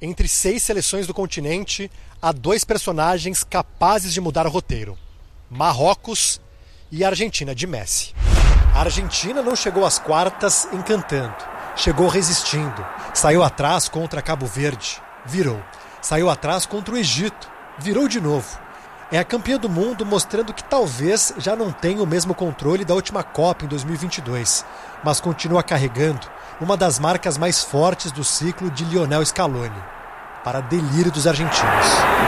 Entre 6 seleções do continente, há 2 personagens capazes de mudar o roteiro: Marrocos e Argentina de Messi. A Argentina não chegou às quartas encantando, chegou resistindo, saiu atrás contra Cabo Verde, virou, saiu atrás contra o Egito, virou de novo. É a campeã do mundo, mostrando que talvez já não tenha o mesmo controle da última Copa em 2022, mas continua carregando uma das marcas mais fortes do ciclo de Lionel Scaloni, para delírio dos argentinos.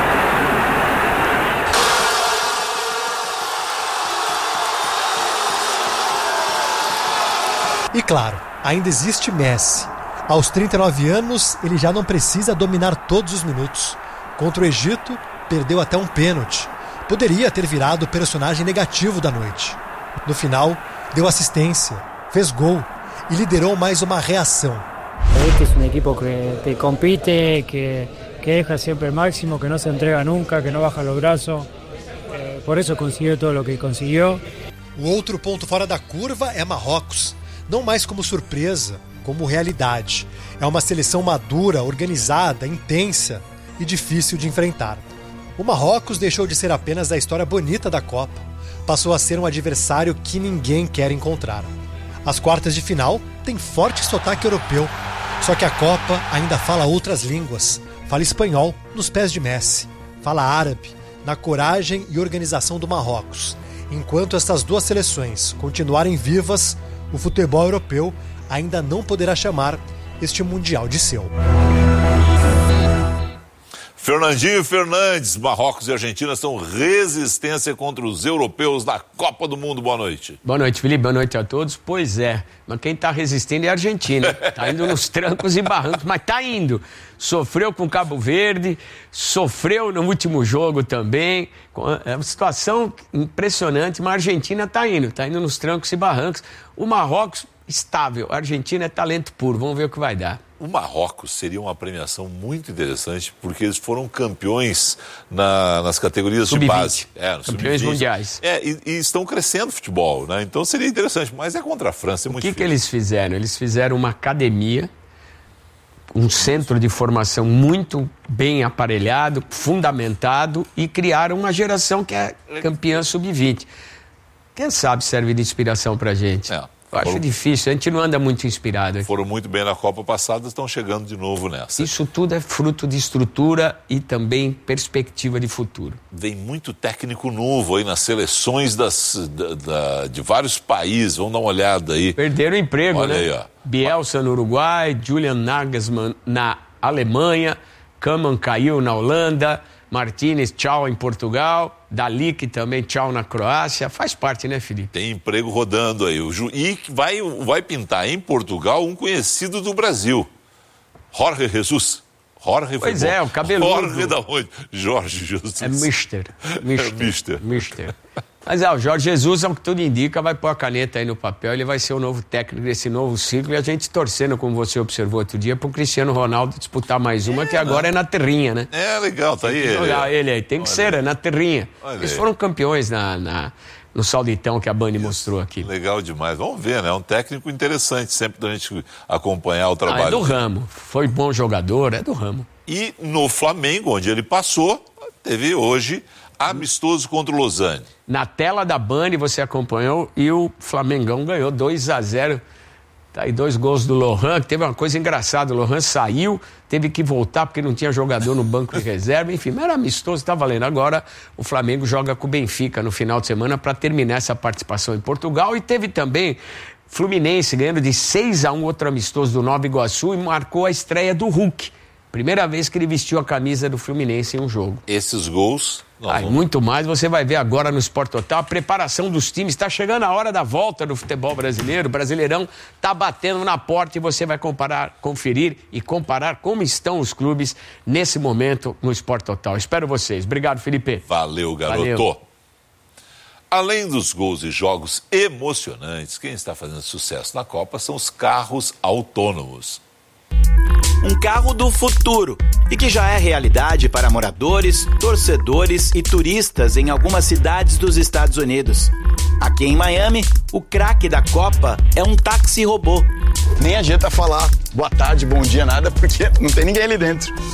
E claro, ainda existe Messi. Aos 39 anos, ele já não precisa dominar todos os minutos. Contra o Egito, perdeu até um pênalti. Poderia ter virado o personagem negativo da noite. No final, deu assistência, fez gol e liderou mais uma reação. Este es un equipo que compite, que deja siempre el máximo, que no se entrega nunca, que no baja los brazos. Por eso consiguió todo lo que consiguió. O outro ponto fora da curva é Marrocos. Não mais como surpresa, como realidade. É uma seleção madura, organizada, intensa e difícil de enfrentar. O Marrocos deixou de ser apenas a história bonita da Copa. Passou a ser um adversário que ninguém quer encontrar. As quartas de final têm forte sotaque europeu. Só que a Copa ainda fala outras línguas. Fala espanhol nos pés de Messi. Fala árabe na coragem e organização do Marrocos. Enquanto essas 2 seleções continuarem vivas, o futebol europeu ainda não poderá chamar este Mundial de seu. Fernandinho Fernandes, Marrocos e Argentina são resistência contra os europeus na Copa do Mundo. Boa noite. Boa noite, Felipe. Boa noite a todos. Pois é, mas quem está resistindo é a Argentina. Está indo nos trancos e barrancos, mas está indo. Sofreu com Cabo Verde, sofreu no último jogo também. É uma situação impressionante, mas a Argentina está indo nos trancos e barrancos. O Marrocos, estável. A Argentina é talento puro. Vamos ver o que vai dar. O Marrocos seria uma premiação muito interessante, porque eles foram campeões nas categorias de base. Campeões mundiais. E estão crescendo o futebol, né? Então seria interessante, mas é contra a França, é muito difícil. O que eles fizeram? Eles fizeram uma academia, um centro de formação muito bem aparelhado, fundamentado, e criaram uma geração que é campeã sub-20. Quem sabe serve de inspiração pra gente. Eu acho difícil, a gente não anda muito inspirado aqui. Foram muito bem na Copa passada, estão chegando de novo nessa. Isso tudo é fruto de estrutura e também perspectiva de futuro. Vem muito técnico novo aí nas seleções de vários países, vamos dar uma olhada aí. Perderam o emprego, olha né? Aí, ó. Bielsa no Uruguai, Julian Nagelsmann na Alemanha, Koeman caiu na Holanda, Martínez, tchau em Portugal, Dalic também, tchau na Croácia. Faz parte, né, Felipe? Tem emprego rodando aí. E vai pintar em Portugal um conhecido do Brasil, Jorge Jesus. Pois é, o cabeludo. Jorge da onde? Jorge Jesus. É Mister. Mas o Jorge Jesus, ao que tudo indica, vai pôr a caneta aí no papel, ele vai ser o novo técnico desse novo ciclo, e a gente torcendo, como você observou outro dia, pro Cristiano Ronaldo disputar mais uma, que agora é na terrinha, né? É, legal, tá aí ele. Olha ele aí, tem que ser, é na terrinha. Eles foram campeões no Sauditão que a Band mostrou aqui. Legal demais, vamos ver, né? É um técnico interessante, sempre da gente acompanhar o trabalho. É do ramo, foi bom jogador, é do ramo. E no Flamengo, onde ele passou, teve hoje amistoso contra o Lausanne. Na tela da Band você acompanhou e o Flamengão ganhou 2-0. Tá aí 2 gols do Lohan, que teve uma coisa engraçada. O Lohan saiu, teve que voltar porque não tinha jogador no banco de reserva. Enfim, mas era amistoso, tá valendo. Agora o Flamengo joga com o Benfica no final de semana para terminar essa participação em Portugal. E teve também Fluminense ganhando de 6-1 outro amistoso do Nova Iguaçu e marcou a estreia do Hulk. Primeira vez que ele vestiu a camisa do Fluminense em um jogo. Esses gols... Muito mais, você vai ver agora no Sport Total. A preparação dos times, está chegando a hora da volta do futebol brasileiro. O Brasileirão está batendo na porta e você vai conferir e comparar como estão os clubes nesse momento no Sport Total. Espero vocês. Obrigado, Felipe. Valeu, garoto. Valeu. Além dos gols e jogos emocionantes, quem está fazendo sucesso na Copa são os carros autônomos. Um carro do futuro e que já é realidade para moradores, torcedores e turistas em algumas cidades dos Estados Unidos. Aqui em Miami, o craque da Copa é um táxi robô. Nem adianta falar boa tarde, bom dia, nada, porque não tem ninguém ali dentro.